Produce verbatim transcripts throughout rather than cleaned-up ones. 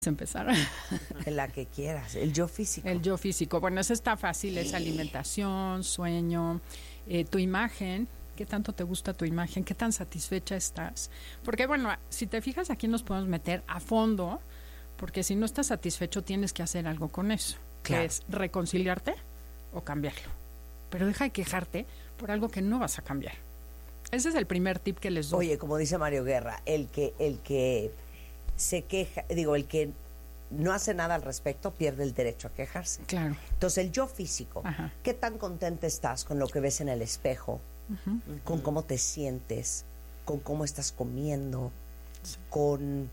empezar. La que quieras, el yo físico. El yo físico. Bueno, eso está fácil, es alimentación, sueño, eh, tu imagen, qué tanto te gusta tu imagen, qué tan satisfecha estás. Porque bueno, si te fijas aquí nos podemos meter a fondo, porque si no estás satisfecho tienes que hacer algo con eso. Claro. Que es reconciliarte o cambiarlo. Pero deja de quejarte por algo que no vas a cambiar. Ese es el primer tip que les doy. Oye, como dice Mario Guerra, el que, el que se queja, digo, el que no hace nada al respecto pierde el derecho a quejarse. Claro. Entonces, el yo físico, Ajá. ¿qué tan contenta estás con lo que ves en el espejo? Uh-huh. Con cómo te sientes, con cómo estás comiendo, sí. con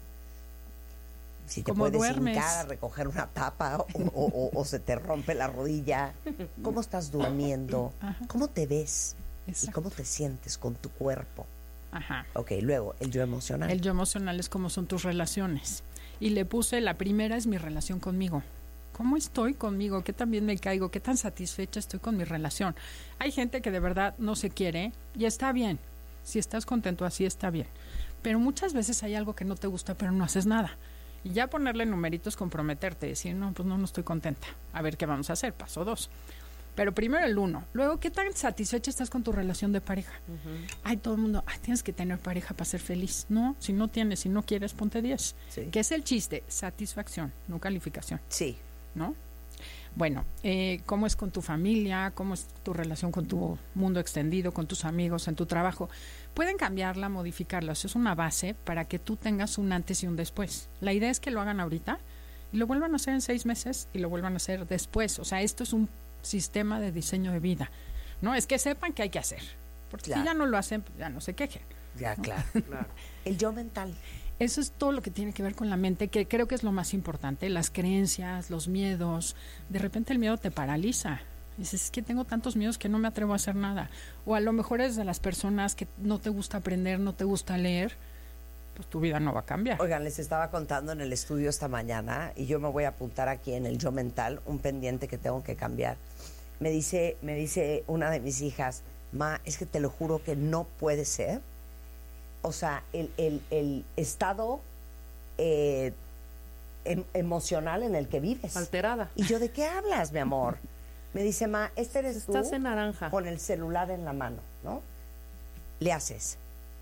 si te puedes duermes. hincar a recoger una tapa o, o, o, o se te rompe la rodilla, cómo estás durmiendo, Ajá. cómo te ves. Exacto. Y cómo te sientes con tu cuerpo. Ajá. Ok, luego, el yo emocional. El yo emocional es cómo son tus relaciones. Y le puse, la primera es mi relación conmigo. ¿Cómo estoy conmigo? ¿Qué tan bien me caigo? ¿Qué tan satisfecha estoy con mi relación? Hay gente que de verdad no se quiere y está bien. Si estás contento así, está bien. Pero muchas veces hay algo que no te gusta, pero no haces nada. Y ya ponerle numeritos, comprometerte, decir, no, pues no, no estoy contenta. A ver qué vamos a hacer, paso dos. Pero primero el uno. Luego, ¿qué tan satisfecha estás con tu relación de pareja? Uh-huh. Ay, todo el mundo, ay, tienes que tener pareja para ser feliz. No, si no tienes, si no quieres, ponte diez. Sí. ¿Qué es el chiste? Satisfacción, no calificación. Sí. ¿No? Bueno, eh, ¿cómo es con tu familia? ¿Cómo es tu relación con tu mundo extendido, con tus amigos, en tu trabajo? Pueden cambiarla, modificarla. Eso es una base para que tú tengas un antes y un después. La idea es que lo hagan ahorita y lo vuelvan a hacer en seis meses y lo vuelvan a hacer después. O sea, esto es un sistema de diseño de vida, ¿no? Es que sepan que hay que hacer, porque claro. si ya no lo hacen, ya no se quejen. Ya, ¿no? claro, claro. El yo mental. Eso es todo lo que tiene que ver con la mente, que creo que es lo más importante, las creencias, los miedos. De repente el miedo te paraliza. Dices, es que tengo tantos miedos que no me atrevo a hacer nada. O a lo mejor es de las personas que no te gusta aprender, no te gusta leer, pues tu vida no va a cambiar. Oigan, les estaba contando en el estudio esta mañana y yo me voy a apuntar aquí en el yo mental un pendiente que tengo que cambiar. Me dice, me dice una de mis hijas, ma, es que te lo juro que no puede ser. O sea, el, el, el estado eh, em, emocional en el que vives. Alterada. Y yo, ¿de qué hablas, mi amor? Me dice, ma, este eres tú. Estás en naranja. Con el celular en la mano, ¿no? Le haces.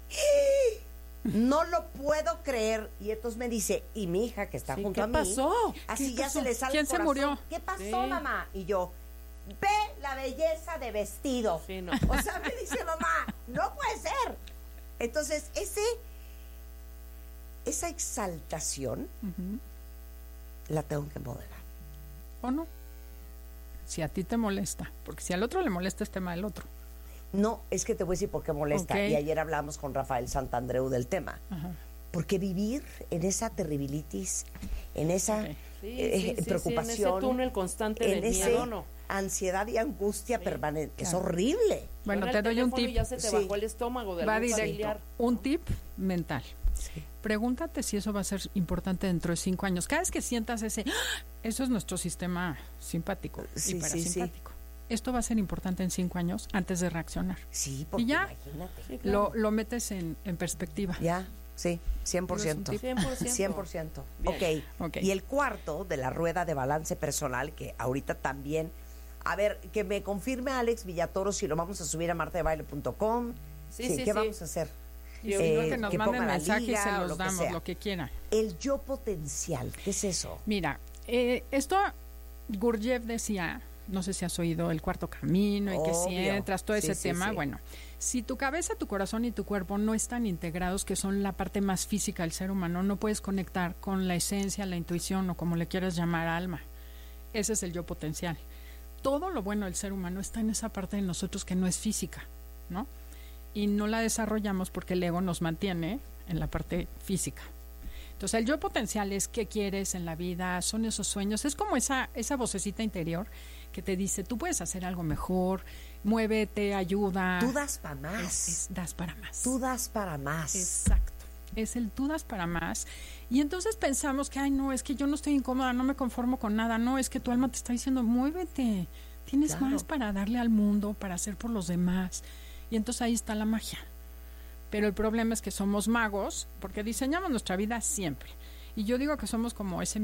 No lo puedo creer. Y entonces me dice, y mi hija que está sí, junto ¿qué a mí. pasó? Así ¿Qué ya pasó? se le sale ¿Quién el corazón. se murió? ¿Qué pasó, Sí. mamá? Y yo, ve la belleza de vestido. Sí, no. O sea, me dice mamá, no puede ser. Entonces, ese, esa exaltación Uh-huh. la tengo que moderar. ¿O no? Si a ti te molesta, porque si al otro le molesta es tema del otro. No, es que te voy a decir por qué molesta. Okay. Y ayer hablamos con Rafael Santandreu del tema. Ajá. Porque vivir en esa terribilitis, en esa Okay. Sí, eh, sí, sí, preocupación, sí, en ese túnel constante en de ese miedo, no. ansiedad y angustia Sí, permanente, es claro. horrible. Bueno, Suena te el doy un teléfono tip. y ya se te Sí. bajó el estómago de Va algún directo. familiar. Un tip mental. Sí. Pregúntate si eso va a ser importante dentro de cinco años. Cada vez que sientas ese, ¡ah! Eso es nuestro sistema simpático Sí, y sí, parasimpático. Esto va a ser importante en cinco años antes de reaccionar. Sí, porque Y ya. imagínate. Sí, claro. Lo, lo metes en, en perspectiva. Ya, sí, cien por ciento. Pero es cien por ciento. cien por ciento. Bien. Ok. Ok. Y el cuarto de la rueda de balance personal, que ahorita también... A ver, que me confirme Alex Villatoro si lo vamos a subir a marta de baile punto com. Sí, Sí, sí, ¿qué sí. vamos a hacer? Y Eh, si no, que nos que manden ponga la mensajes y liga se o los lo que damos, sea. lo que quieran. El yo potencial, ¿qué es eso? Mira, eh, esto Gurdjieff decía, no sé si has oído el cuarto camino y que si Obvio. entras todo Sí, ese sí, tema, sí. bueno, si tu cabeza, tu corazón y tu cuerpo no están integrados, que son la parte más física del ser humano, no puedes conectar con la esencia, la intuición o como le quieras llamar, alma. Ese es el yo potencial. Todo lo bueno del ser humano está en esa parte de nosotros que no es física, ¿no? Y no la desarrollamos porque el ego nos mantiene en la parte física. Entonces, el yo potencial es qué quieres en la vida, son esos sueños, es como esa, esa vocecita interior que te dice, tú puedes hacer algo mejor, muévete, ayuda. Tú das para más. Es, es das para más. Tú das para más. Exacto. Es el tú das para más. Y entonces pensamos que, ay, no, es que yo no estoy incómoda, no me conformo con nada. No, es que tu alma te está diciendo, muévete. Tienes Claro. más para darle al mundo, para hacer por los demás. Y entonces ahí está la magia. Pero el problema es que somos magos porque diseñamos nuestra vida siempre. Y yo digo que somos como ese